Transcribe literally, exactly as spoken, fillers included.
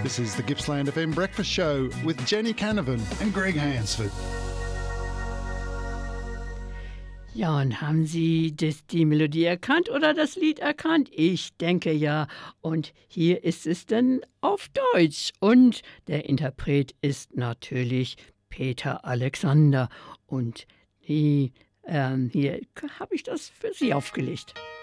This is the Gippsland F M Breakfast Show with Jenny Canavan and Greg Hansford. Ja, und haben Sie das, die Melodie erkannt oder das Lied erkannt? Ich denke ja. Und hier ist es dann auf Deutsch. Und der Interpret ist natürlich Peter Alexander. Und die, ähm, hier habe ich das für Sie aufgelegt.